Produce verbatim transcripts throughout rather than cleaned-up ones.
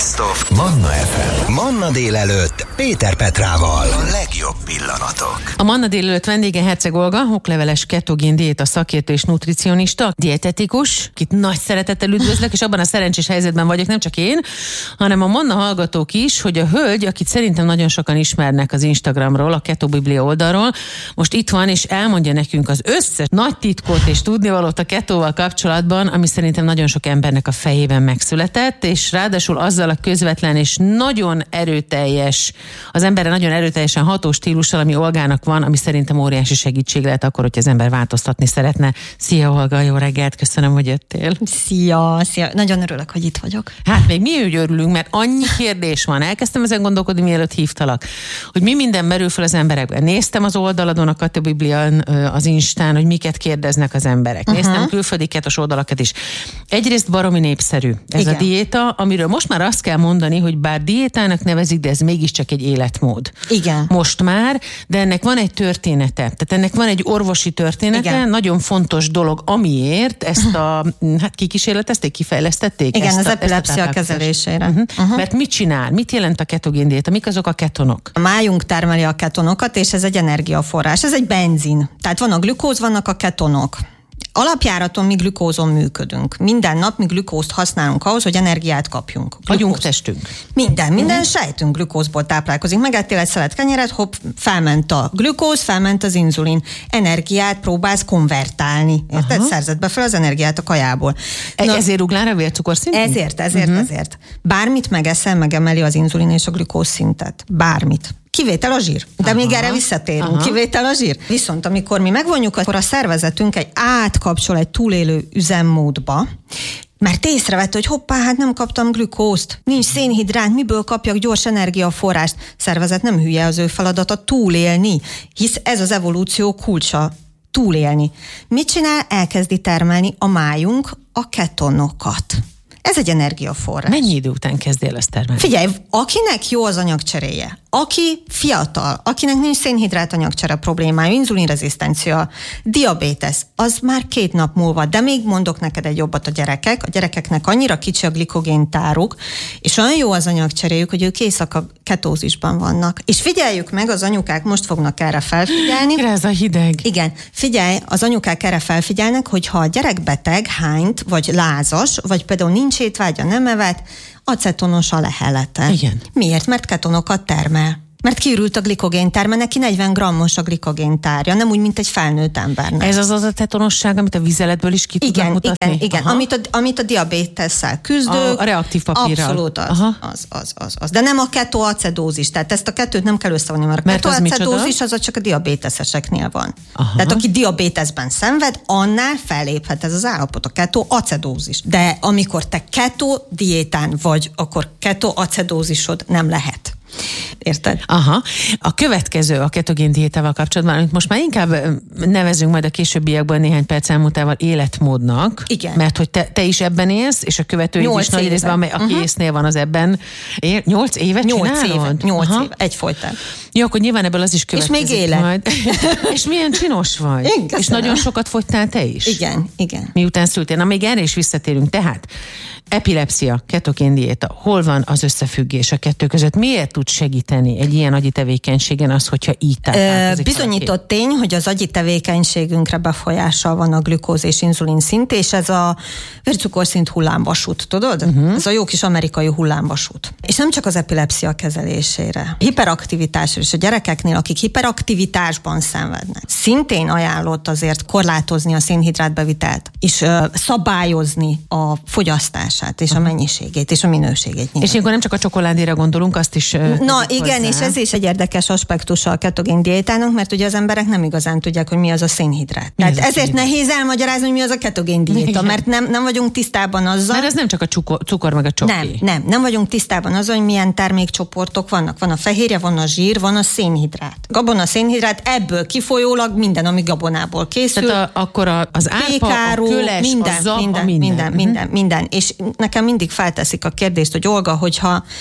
Best of Manna ef em. Manna délelőtt Péter Petrával. A legjobb pillanatok. A Manna délelőtt vendége Herceg Olga, okleveles ketogén diéta szakértő és nutricionista, dietetikus, akit nagy szeretettel üdvözlök, és abban a szerencsés helyzetben vagyok, nem csak én, hanem a Manna hallgatók is, hogy a hölgy, akit szerintem nagyon sokan ismernek az Instagramról, a Keto Biblia oldalról, most itt van, és elmondja nekünk az összes nagy titkot és tudnivalót a ketóval kapcsolatban, ami szerintem nagyon sok embernek a fejében megszületett, és ráadásul azzal a közvetlen és nagyon erőteljes, az emberre nagyon erőteljesen ható stílussal, ami Olgának van, ami szerintem óriási segítség lehet akkor, hogy az ember változtatni szeretne. Szia Olga, jó reggelt, köszönöm, hogy jöttél. Szia, szia, nagyon örülök, hogy itt vagyok. Hát még mi úgy örülünk, mert annyi kérdés van. Elkezdtem ezen gondolkodni, mielőtt hívtalak, hogy mi minden merül fel az emberekben. Néztem az oldaladon, a Keto Biblián, az Instán, hogy miket kérdeznek az emberek. Néztem uh-huh. külföldi ketos oldalakat is. Egyrészt baromi népszerű ez Igen. a diéta, amiről most már azt kell mondani, hogy bár diétának nevezik, de ez mégiscsak egy életmód. Igen. Most már, de ennek van egy története. Tehát ennek van egy orvosi története, Igen. nagyon fontos dolog, amiért ezt a, hát kikísérletezték, kifejlesztették? Igen, ezt az a, epilepszia kezelésére. Uh-huh. Uh-huh. Mert mit csinál? Mit jelent a ketogén diéta? Mik azok a ketonok? A májunk termeli a ketonokat, és ez egy energiaforrás. Ez egy benzin. Tehát van a glükóz, vannak a ketonok. Alapjáraton mi glükózon működünk. Minden nap mi glükózt használunk ahhoz, hogy energiát kapjunk. Agyunk, testünk. Minden, minden uh-huh. sejtünk glükózból táplálkozik. Megettél egy szelet kenyeret, hopp, felment a glükóz, felment az inzulin. Energiát próbálsz konvertálni. Érted? Uh-huh. Szerzed be fel az energiát a kajából. Na, ezért ugrál a vércukorszint? Ezért, ezért, uh-huh. ezért. Bármit megeszel, megemeli az inzulin és a glükóz szintet. Bármit. Kivétel a zsír. De Aha. még erre visszatérünk. Aha. Kivétel a zsír. Viszont amikor mi megvonjuk, akkor a szervezetünk egy átkapcsol egy túlélő üzemmódba, mert észrevette, hogy hoppá, hát nem kaptam glükózt, nincs szénhidrát, miből kapjak gyors energiaforrást. Szervezet nem hülye, az ő feladata túlélni, hisz ez az evolúció kulcsa, túlélni. Mit csinál? Elkezdi termelni a májunk a ketonokat. Ez egy energiaforrás. Mennyi idő után kezdél ezt termelni? Figyelj, akinek jó az anyagcseréje, aki fiatal, akinek nincs szénhidrát anyagcsere problémája, inzulinrezisztencia, diabétesz, az már két nap múlva, de még mondok neked egy jobbat a gyerekek, a gyerekeknek annyira kicsi a glikogén táruk, és olyan jó az anyagcseréjük, hogy ők éjszaka ketózisban vannak. És figyeljük meg, az anyukák most fognak erre felfigyelni. Ez a hideg. Igen, figyelj, az anyukák erre felfigyelnek, hogy ha a gyerek beteg, hányt, vagy lázas, vagy például nincs étvágya, nem evett, acetonos a lehelete. Igen. Miért? Mert ketonokat termel. Mert kiürült a glikogéntár, mert neki negyven grammos a glikogéntárja, nem úgy, mint egy felnőtt embernek. Ez az az acetonosság, amit a vizeletből is ki igen, tudnak mutatni? Igen, igen. Amit a, amit a diabétesszel küzdők. A, a reaktív papírral. Abszolút az, az, az, az, az. De nem a ketoacidózis, tehát ezt a kettőt nem kell összevonni, mert a ketoacidózis az csak a diabéteszeseknél van. Aha. Tehát aki diabéteszben szenved, annál felléphet ez az állapot, a ketoacidózis. De amikor te keto diétán vagy, akkor ketoacidózisod nem lehet. Érted? Aha. A következő a ketogén diétával kapcsolatban, amit most már inkább nevezünk majd a későbbiekben néhány perc elmúltával életmódnak. Igen. Mert hogy te, te is ebben élsz, és a követőid is nagy részben, amely a uh-huh. késznél van az ebben. Él, nyolc évet nyolc csinálod? Éve, nyolc Aha. éve, egyfolytán. Jó, akkor nyilván ebből az is következik. És még élek. Majd. És milyen csinos vagy. Igen, és nagyon sokat fogytál te is. Igen, igen. Miután szültél. Na, még erre is visszatérünk. Tehát epilepszia, ketogén diéta. Hol van az összefüggés a kettő között? Miért tud segíteni egy ilyen agyi tevékenységen az, hogyha így táplálkozik? Bizonyított valaki? Tény, hogy az agyi tevékenységünkre befolyással van a glükóz és inzulin szint, és ez a vércukorszint hullámvasút, tudod? Uh-huh. Ez a jó kis amerikai hullámvasút. És nem csak az epilepszia kezelésére. Hiperaktivitásra is a gyerekeknél, akik hiperaktivitásban szenvednek. Szintén ajánlott azért korlátozni a szénhidrátbevitelt, és uh, szabályozni a fogyasztását, és uh-huh. a mennyiségét, és a minőségét. És ilyenkor nem csak a csokoládéra gondolunk, azt is Na igen, hozzá. És ez is egy érdekes aspektusa a ketogén diétának, mert ugye az emberek nem igazán tudják, hogy mi az a szénhidrát. Tehát ezért szénhidrát? Nehéz elmagyarázni, hogy mi az a ketogén diéta, igen. mert nem, nem vagyunk tisztában azzal. Mert ez nem csak a cukor, cukor meg a csoki. Nem, nem, nem vagyunk tisztában azzal, hogy milyen termékcsoportok vannak. Van a fehérje, van a zsír, van a szénhidrát. Gabona, szénhidrát, ebből kifolyólag minden, ami gabonából készül. Tehát a, akkor a, az árpa, a köles, minden, a zap, minden, a minden. Minden, minden, minden. És nekem mindig felteszik a kérdést, hogy Olga, hogyha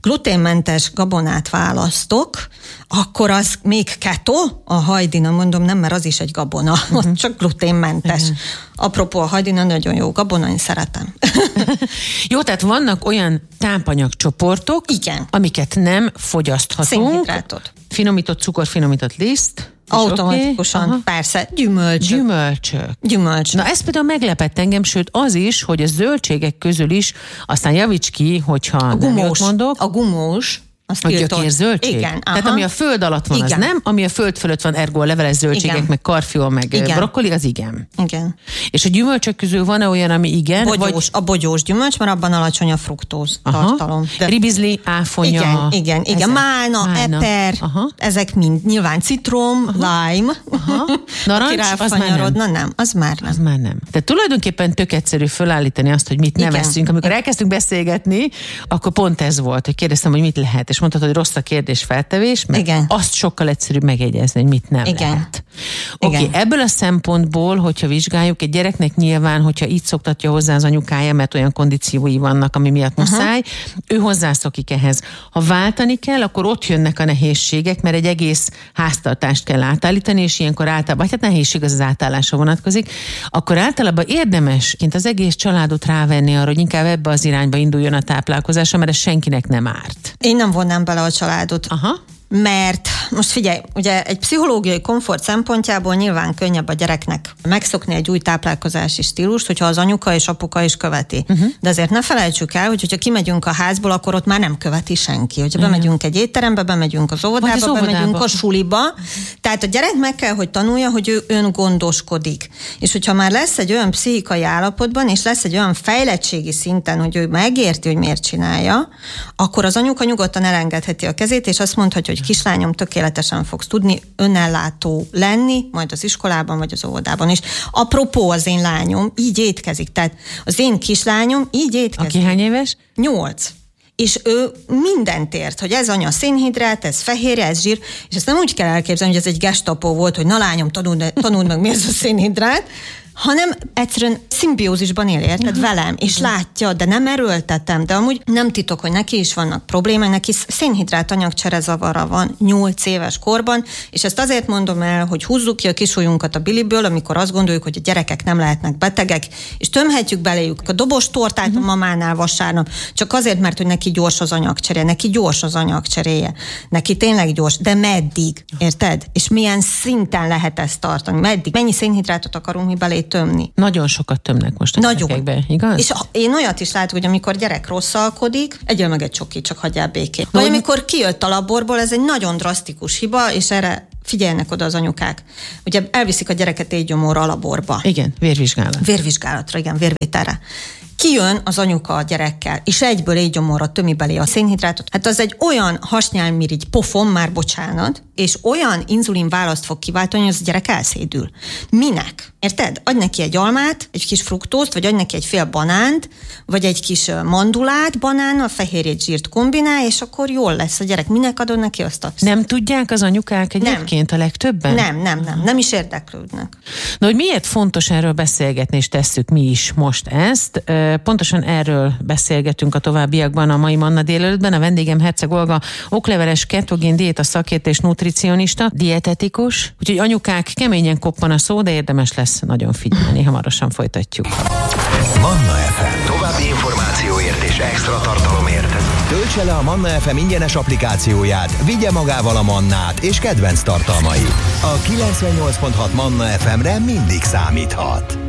gluténmentes gabonát választok, akkor az még keto, a hajdina, mondom, nem, mert az is egy gabona, uh-huh. ott csak gluténmentes. Uh-huh. Apropó, a hajdina nagyon jó gabona, én szeretem. Jó, tehát vannak olyan tápanyagcsoportok, igen, amiket nem fogyaszthatunk. Szénhidrátot. Finomított cukor, finomított liszt. Automatikusan, okay. persze, gyümölcsök. Gyümölcsök. Gyümölcsök. Na ez például meglepett engem, sőt az is, hogy a zöldségek közül is, aztán javíts ki, hogyha a nem gumós, jót mondok. A gumós. A gyökérzöldség? Igen. Tehát aha. ami a föld alatt van, igen. az nem, ami a föld fölött van, ergo a leveles zöldségek, igen. meg karfiol, meg igen. brokkoli, az igen. Igen. És a gyümölcsök közül van-e olyan, ami igen? Bogyós, vagy... A bogyós gyümölcs, mert abban alacsony a fruktóz aha. tartalom. De... Ribizli, áfonya. Igen, igen, igen. Ezek. Málna, Málna, eper, aha. ezek mind. Nyilván citrom, aha. lime. Aha. Narancs, az már nem. Na, nem. Az már nem. Az már nem. Tehát tulajdonképpen tök egyszerű fölállítani azt, hogy mit ne veszünk. Amikor igen. elkezdtünk beszélgetni, akkor pont ez volt, hogy kérdeztem, hogy mit lehet, és mondtad, hogy rossz a kérdésfeltevés, mert igen. azt sokkal egyszerűbb megjegyezni, hogy mit nem igen. lehet. Oké, okay, ebből a szempontból, hogyha vizsgáljuk, egy gyereknek nyilván, hogyha így szoktatja hozzá az anyukája, mert olyan kondíciói vannak, ami miatt muszáj, uh-huh. ő hozzászokik ehhez. Ha váltani kell, akkor ott jönnek a nehézségek, mert egy egész háztartást kell átállítani, és ilyenkor általában, vagy hát nehézség az az átállásra vonatkozik, akkor általában érdemesként az egész családot rávenni arra, hogy inkább ebbe az irányba induljon a táplálkozása, mert ez senkinek nem árt. Én nem vonnám bele a családot. Aha. Mert most figyelj, ugye egy pszichológiai komfort szempontjából nyilván könnyebb a gyereknek megszokni egy új táplálkozási stílust, hogyha az anyuka és apuka is követi. Uh-huh. De azért ne felejtsük el, hogy hogyha kimegyünk a házból, akkor ott már nem követi senki. Hogyha uh-huh. bemegyünk egy étterembe, bemegyünk az óvodába, az óvodába, bemegyünk a suliba. Tehát a gyerek meg kell, hogy tanulja, hogy ő öngondоskodik. És hogyha már lesz egy olyan pszichikai állapotban, és lesz egy olyan fejlettségi szinten, hogy ő megérti, hogy miért csinálja, akkor az anyuka nyugodtan elengedheti a kezét, és azt mondhatja, hogy kislányom, tökéletesen fogsz tudni önellátó lenni, majd az iskolában, vagy az óvodában is. Apropó, az én lányom így étkezik, tehát az én kislányom így étkezik. Aki hány éves? Nyolc. És ő mindent ért, hogy ez anya szénhidrát, ez fehérje, ez zsír, és ezt nem úgy kell elképzelni, hogy ez egy gestapo volt, hogy na lányom, tanuld, tanuld meg, mi ez a szénhidrát, hanem egyszerűen szimbiózisban él, érted, velem, és látja, de nem erőltetem, de amúgy nem titok, hogy neki is vannak problémák, neki szénhidrát anyagcserezavara van nyolc éves korban, és ezt azért mondom el, hogy húzzuk ki a kisujjunkat a biliből, amikor azt gondoljuk, hogy a gyerekek nem lehetnek betegek, és tömhetjük beléjük a dobos tortát uh-huh. a mamánál vasárnap, csak azért, mert hogy neki gyors az anyagcseréje, neki gyors az anyagcseréje, neki tényleg gyors, de meddig, érted? És milyen szinten lehet ezt tartani, meddig, mennyi szénhidrátot akarunk mi belé tömni. Nagyon sokat tömnek most a gyerekekbe, igaz? És én olyat is látok, hogy amikor gyerek rosszalkodik, egyél meg egy csokit, csak hagyjál békén. Vagy amikor kijött a laborból, ez egy nagyon drasztikus hiba, és erre figyeljenek oda az anyukák. Ugye elviszik a gyereket étgyomorra a laborba. Igen, vérvizsgálat. Vérvizsgálatra, igen, vérvételre. Kijön az anyuka a gyerekkel, és egyből étgyomorra tömi belé a szénhidrátot. Hát az egy olyan hasnyálmirigy pofon, már bocsánat, és olyan inzulin választ fog kiváltani, hogy az a gyerek elszédül. Minek? Érted? Adj neki egy almát, egy kis fruktózt, vagy adj neki egy fél banánt, vagy egy kis mandulát, banánnal, fehérjét, zsírt kombinál, és akkor jól lesz a gyerek. Minek adod neki azt a... Nem tudják az anyukák egyébként nem. a legtöbben? Nem, nem, nem. Nem is érdeklődnek. Na, hogy miért fontos erről beszélgetni, és tesszük mi is most ezt? Pontosan erről beszélgetünk a továbbiakban a mai Manna délelőttben. A vendégem Herceg Olga, okleveles ketogén diéta szakértő és nutricionista, dietetikus. Úgyhogy anyukák, keményen koppan a szó, de érdemes lesz nagyon figyelni. Hamarosan folytatjuk. Manna ef em. További információért és extra tartalomért töltse le a Manna ef em ingyenes applikációját, vigye magával a Mannát és kedvenc tartalmait. A kilencvennyolc pont hat Manna ef emre mindig számíthat.